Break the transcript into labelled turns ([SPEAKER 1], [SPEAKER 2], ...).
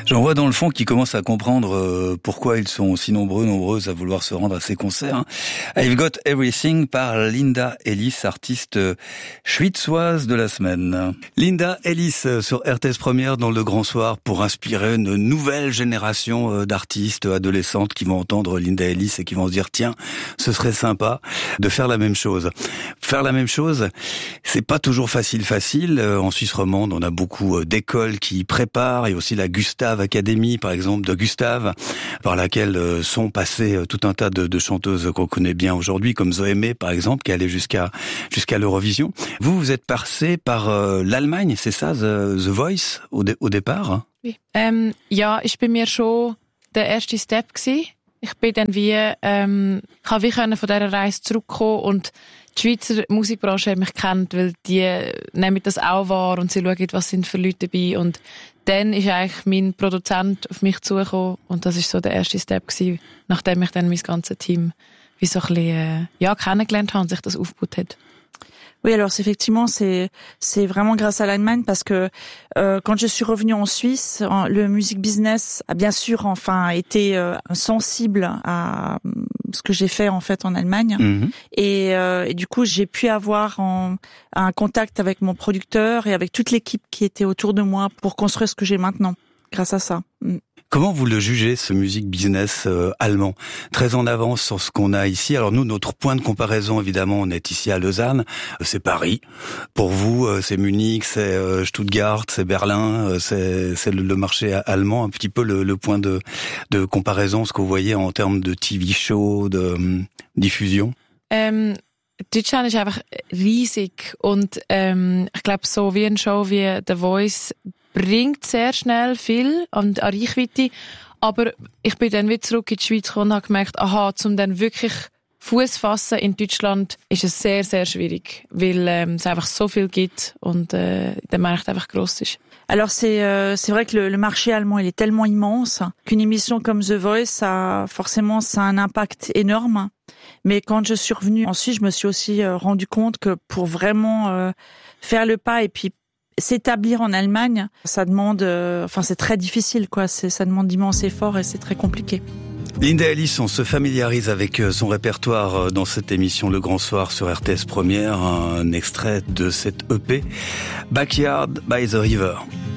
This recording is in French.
[SPEAKER 1] J'en vois dans le fond qui commencent à comprendre pourquoi ils sont si nombreuses à vouloir se rendre à ces concerts. I've Got Everything par Linda Ellis, artiste schwitzoise de la semaine. Linda Ellis sur RTS Première dans le Grand Soir pour inspirer une nouvelle génération d'artistes adolescentes qui vont entendre Linda Ellis et qui vont se dire tiens, ce serait sympa de faire la même chose. Faire la même chose, c'est pas toujours facile. En Suisse romande, on a beaucoup d'écoles qui préparent et aussi la Gustave Academy, par exemple, de Gustave, par laquelle sont passées tout un tas de chanteuses qu'on connaît bien aujourd'hui, comme Zoé May, par exemple, qui est allée jusqu'à l'Eurovision. Vous êtes passé par l'Allemagne, c'est ça, The Voice, au départ?
[SPEAKER 2] Oui. Ja, ist bei mir schon der erste Step gewesen. Ich bin dann kann wie von dieser Reise zurückkommen und die Schweizer Musikbranche hat mich gekannt, weil die nehmen das auch wahr und sie schauen, was sind für Leute dabei. Und dann ist eigentlich mein Produzent auf mich zugekommen und das ist so der erste Step gewesen, nachdem ich dann mein ganzes Team wie so ein bisschen, kennengelernt habe und sich das aufgebaut hat.
[SPEAKER 3] Oui, alors c'est vraiment grâce à l'Allemagne parce que quand je suis revenue en Suisse, le music business a bien sûr été sensible à ce que j'ai fait en fait en Allemagne et du coup j'ai pu avoir un contact avec mon producteur et avec toute l'équipe qui était autour de moi pour construire ce que j'ai maintenant grâce à ça.
[SPEAKER 1] Comment vous le jugez, ce music business allemand? Très en avance sur ce qu'on a ici. Alors nous, notre point de comparaison, évidemment, on est ici à Lausanne, c'est Paris. Pour vous, c'est Munich, c'est Stuttgart, c'est Berlin, c'est le marché allemand, un petit peu le point de comparaison, ce que vous voyez en termes de TV show, de diffusion.
[SPEAKER 2] Deutschland ist einfach riesig und ich glaube, so wie eine Show wie The Voice bringt sehr schnell viel an Reichweite, aber ich bin dann wieder zurück in die Schweiz gekommen und habe gemerkt, um dann wirklich Fuß fassen in Deutschland ist es sehr, sehr schwierig, weil es einfach so viel gibt und der Markt einfach gross ist.
[SPEAKER 3] Alors c'est vrai que le marché allemand il est tellement immense qu'une émission comme The Voice ça a un impact énorme. Mais quand je suis revenue en Suisse, je me suis aussi rendu compte que pour vraiment faire le pas et puis s'établir en Allemagne, ça demande, c'est très difficile, quoi. Ça demande d'immenses efforts et c'est très compliqué.
[SPEAKER 1] Linda Ellis, on se familiarise avec son répertoire dans cette émission Le Grand Soir sur RTS Première, un extrait de cette EP Backyard by the River.